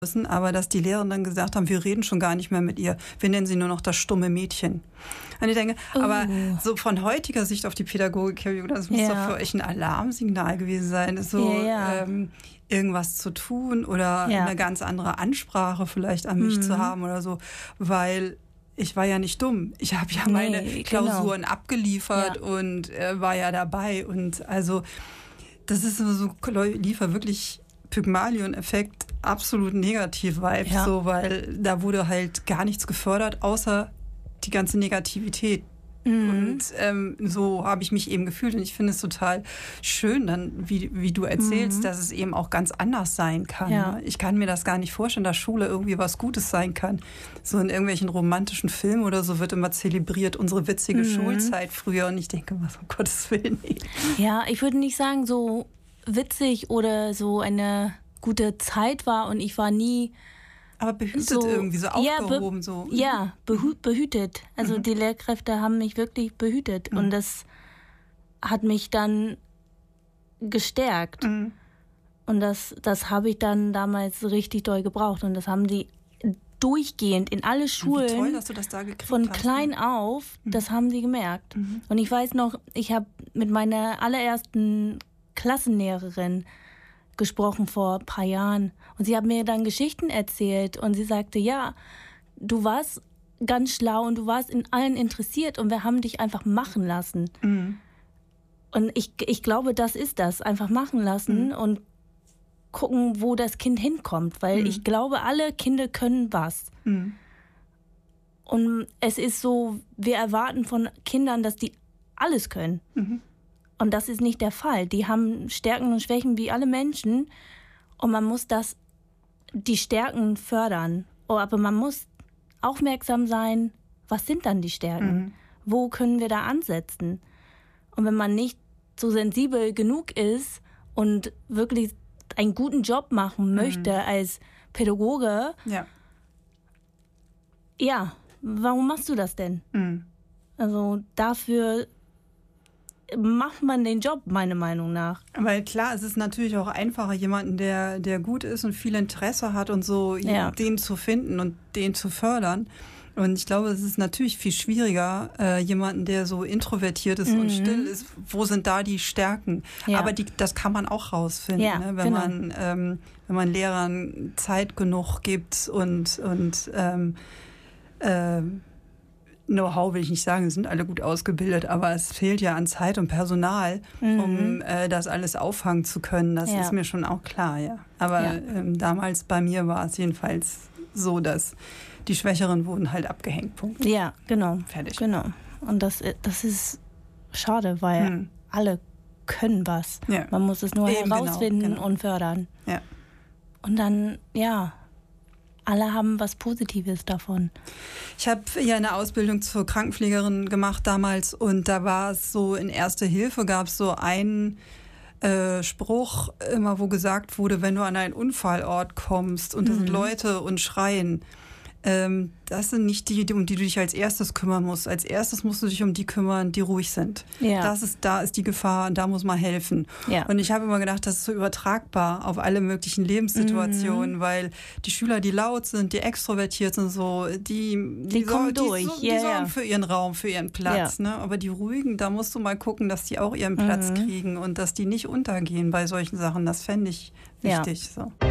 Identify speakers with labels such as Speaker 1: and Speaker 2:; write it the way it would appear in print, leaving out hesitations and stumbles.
Speaker 1: müssen, aber dass die Lehrerin dann gesagt haben, wir reden schon gar nicht mehr mit ihr. Wir nennen sie nur noch das stumme Mädchen. Und ich denke, aber so von heutiger Sicht auf die Pädagogik, das muss doch für euch ein Alarmsignal gewesen sein, so irgendwas zu tun oder eine ganz andere Ansprache vielleicht an mich zu haben oder so, weil ich war ja nicht dumm. Ich habe ja meine Klausuren abgeliefert und war ja dabei. Und also das ist so, liefert wirklich Pygmalion-Effekt, absolut Negativ-Vibe, so, weil da wurde halt gar nichts gefördert, außer die ganze Negativität. Und so habe ich mich eben gefühlt und ich finde es total schön, dann wie du erzählst, dass es eben auch ganz anders sein kann. Ja. Ich kann mir das gar nicht vorstellen, dass Schule irgendwie was Gutes sein kann. So in irgendwelchen romantischen Filmen oder so wird immer zelebriert, unsere witzige Schulzeit früher und ich denke, was um Gottes Willen.
Speaker 2: Ja, ich würde nicht sagen, so witzig oder so eine gute Zeit war und ich war nie...
Speaker 1: Aber behütet so, irgendwie, so aufgehoben.
Speaker 2: Behütet. Also die Lehrkräfte haben mich wirklich behütet und das hat mich dann gestärkt. Und das habe ich dann damals richtig doll gebraucht und das haben die durchgehend in alle Schulen,
Speaker 1: wie toll, dass du das da gekriegt
Speaker 2: von
Speaker 1: hast,
Speaker 2: klein auf, das haben die gemerkt. Und ich weiß noch, ich habe mit meiner allerersten Klassenlehrerin gesprochen vor ein paar Jahren. Und sie hat mir dann Geschichten erzählt und sie sagte, ja, du warst ganz schlau und du warst in allen interessiert und wir haben dich einfach machen lassen. Und ich glaube, das ist das, einfach machen lassen und gucken, wo das Kind hinkommt, weil ich glaube, alle Kinder können was. Und es ist so, wir erwarten von Kindern, dass die alles können. Und das ist nicht der Fall. Die haben Stärken und Schwächen wie alle Menschen. Und man muss die Stärken fördern. Aber man muss aufmerksam sein, was sind dann die Stärken? Wo können wir da ansetzen? Und wenn man nicht so sensibel genug ist und wirklich einen guten Job machen möchte als Pädagoge, warum machst du das denn? Also dafür macht man den Job, meiner Meinung nach.
Speaker 1: Weil klar, es ist natürlich auch einfacher, jemanden, der gut ist und viel Interesse hat und so, den zu finden und den zu fördern. Und ich glaube, es ist natürlich viel schwieriger, jemanden, der so introvertiert ist und still ist, wo sind da die Stärken? Aber das kann man auch rausfinden, ne? Wenn man Lehrern Zeit genug gibt und Know-how will ich nicht sagen, sind alle gut ausgebildet, aber es fehlt ja an Zeit und Personal, um das alles auffangen zu können. Das ist mir schon auch klar, Aber damals bei mir war es jedenfalls so, dass die Schwächeren wurden halt abgehängt. Punkt.
Speaker 2: Ja, genau.
Speaker 1: Fertig.
Speaker 2: Genau. Und das ist schade, weil alle können was. Ja. Man muss es nur herausfinden und fördern.
Speaker 1: Ja.
Speaker 2: Und dann, alle haben was Positives davon.
Speaker 1: Ich habe ja eine Ausbildung zur Krankenpflegerin gemacht damals und da war es so, in Erste Hilfe gab es so einen Spruch, immer wo gesagt wurde, wenn du an einen Unfallort kommst und da sind Leute und schreien, das sind nicht die, um die du dich als erstes kümmern musst. Als erstes musst du dich um die kümmern, die ruhig sind. Ja. Da ist die Gefahr und da muss man helfen. Ja. Und ich habe immer gedacht, das ist so übertragbar auf alle möglichen Lebenssituationen, weil die Schüler, die laut sind, die extrovertiert sind, so, die
Speaker 2: kommen durch.
Speaker 1: Die sorgen für ihren Raum, für ihren Platz. Ja. Ne? Aber die ruhigen, da musst du mal gucken, dass die auch ihren Platz kriegen und dass die nicht untergehen bei solchen Sachen. Das fände ich wichtig. So.